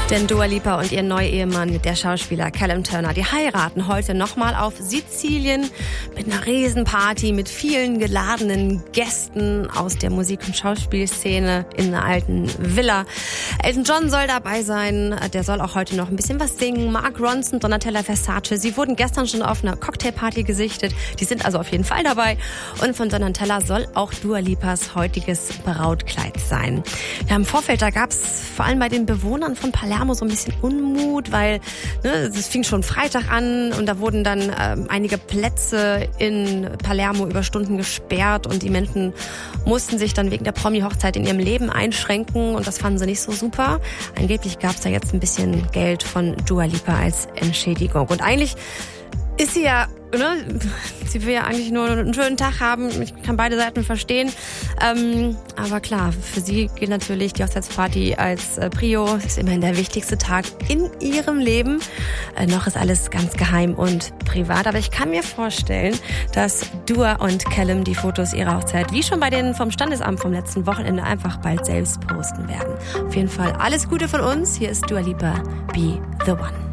Denn Dua Lipa und ihr neuer Ehemann, der Schauspieler Callum Turner, die heiraten heute nochmal auf Sizilien mit einer Riesenparty mit vielen geladenen Gästen aus der Musik- und Schauspielszene in einer alten Villa. Elton John soll dabei sein, der soll auch heute noch ein bisschen was singen. Mark Ronson, Donatella Versace, sie wurden gestern schon auf einer Cocktailparty gesichtet, die sind also auf jeden Fall dabei. Und von Donatella soll auch Dua Lipas heutiges Brautkleid sein. Ja, im Vorfeld, da gab's vor allem bei den Bewohnern von Palermo so ein bisschen Unmut, weil es fing schon Freitag an und da wurden dann einige Plätze in Palermo über Stunden gesperrt und die Menschen mussten sich dann wegen der Promi-Hochzeit in ihrem Leben einschränken und das fanden sie nicht so super. Angeblich gab es da jetzt ein bisschen Geld von Dua Lipa als Entschädigung. Und eigentlich ist sie ja, sie will ja eigentlich nur einen schönen Tag haben. Ich kann beide Seiten verstehen. Aber klar, für sie geht natürlich die Hochzeitsparty als Prio. Das ist immerhin der wichtigste Tag in ihrem Leben. Noch ist alles ganz geheim und privat. Aber ich kann mir vorstellen, dass Dua und Callum die Fotos ihrer Hochzeit, wie schon bei denen vom Standesamt vom letzten Wochenende, einfach bald selbst posten werden. Auf jeden Fall alles Gute von uns. Hier ist Dua Lipa, Be The One.